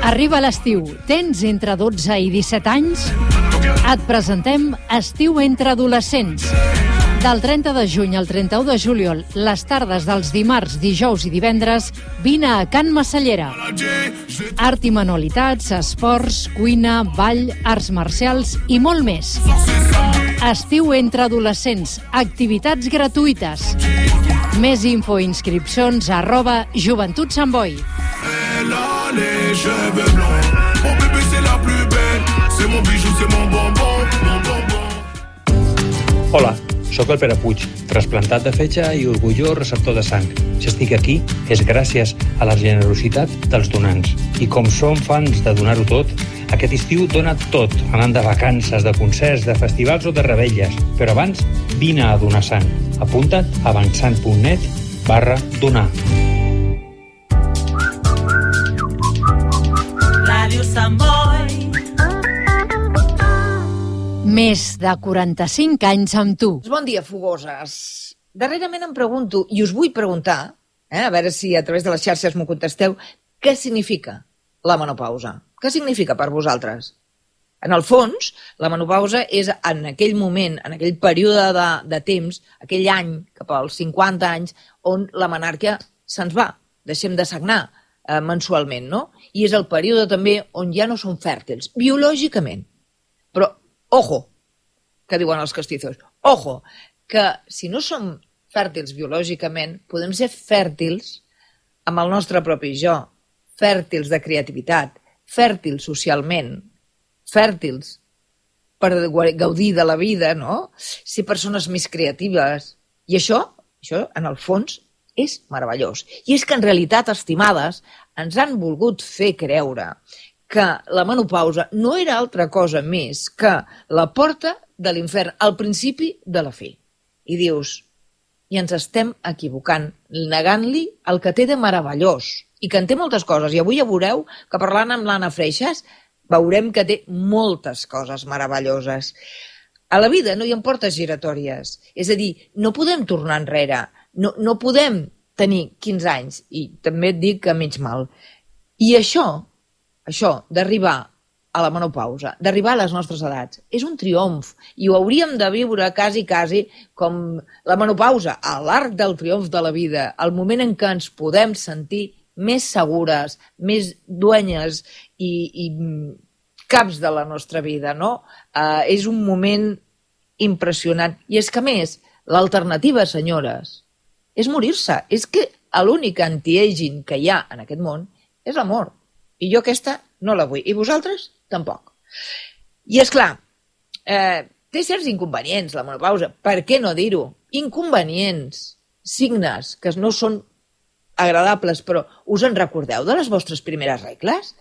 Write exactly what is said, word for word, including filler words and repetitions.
Arriba l'estiu. Tens entre dotze i disset anys? Et presentem Estiu entre adolescents. Del trenta de juny al trenta-u de juliol, les tardes dels dimarts, dijous i divendres, vine a Can Massallera. Art i manualitats, esports, cuina, ball, arts marcials i molt més. Estiu entre adolescents, activitats gratuïtes. Més info i inscripcions a arroba Joventut Sant Boi. Hola, sóc el Pere Puig, trasplantat de fetge i orgullós receptor de sang. Si estic aquí és gràcies a la generositat dels donants. I com som fans de donar-ho tot, aquest estiu dona tot, anant de vacances, de concerts, de festivals o de revetlles. Però abans, vine a donar sang. Apunta't a avançant.net barra donar. Ràdio Sant Boi. Més de quaranta-cinc anys amb tu. Bon dia, fogoses. Darrerament em pregunto, i us vull preguntar, eh, a veure si a través de les xarxes m'ho contesteu, què significa la menopausa? Què significa per vosaltres? En el fons, la menopausa és en aquell moment, en aquell període de, de temps, aquell any, cap als cinquanta anys, on la menàrquia se'ns va. Deixem de sagnar eh, mensualment, no? I és el període també on ja no som fèrtils, biològicament. Però ojo, que diuen els castizos, ojo, que si no som fèrtils biològicament, podem ser fèrtils amb el nostre propi jo, fèrtils de creativitat, fèrtils socialment, fèrtils per gaudir de la vida, no? Ser persones més creatives. I això, això, en el fons, és meravellós. I és que, en realitat, estimades, ens han volgut fer creure que la menopausa no era altra cosa més que la porta de l'infern, al principi de la fi. I dius, i ens estem equivocant, negant-li el que té de meravellós, i que en té moltes coses. I avui ja veureu que parlant amb l'Anna Freixas veurem que té moltes coses meravelloses. A la vida no hi ha portes giratòries, és a dir, no podem tornar enrere, no, no podem tenir quinze anys, i també et dic que mig mal. I això, això d'arribar a la menopausa, d'arribar a les nostres edats, és un triomf, i ho hauríem de viure quasi, quasi com la menopausa, a l'arc del triomf de la vida, el moment en què ens podem sentir més segures, més duenyes i, i caps de la nostra vida, no? Uh, és un moment impressionant. I és que, a més, l'alternativa, senyores, és morir-se. És que l'únic anti-aging que hi ha en aquest món és l'amor. I jo aquesta no la vull. I vosaltres, tampoc. I, és clar, eh, té certs inconvenients, la menopausa. Per què no dir-ho? Inconvenients, signes que no són agradables, però us en recordeu de les vostres primeres regles?